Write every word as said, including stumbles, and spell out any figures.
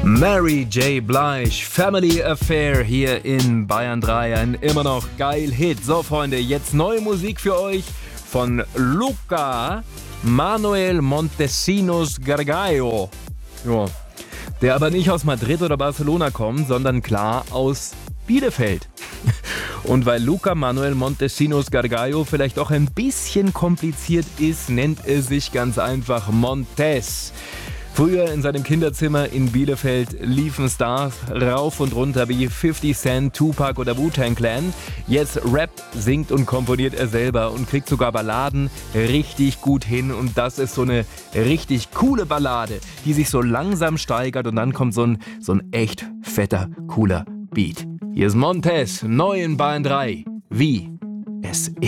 Mary J. Blige, Family Affair hier in Bayern drei, ein immer noch geil Hit. So Freunde, jetzt neue Musik für euch von Luca Manuel Montesinos Gargallo. Ja, der aber nicht aus Madrid oder Barcelona kommt, sondern klar aus Bielefeld. Und weil Luca Manuel Montesinos Gargallo vielleicht auch ein bisschen kompliziert ist, nennt er sich ganz einfach Montes. Früher in seinem Kinderzimmer in Bielefeld liefen Stars rauf und runter wie fifty Cent, Tupac oder Wu-Tang Clan. Jetzt rappt, singt und komponiert er selber und kriegt sogar Balladen richtig gut hin. Und das ist so eine richtig coole Ballade, die sich so langsam steigert und dann kommt so ein, so ein echt fetter, cooler Beat. Hier ist Montes, neu in Bayern drei. Wie es ist.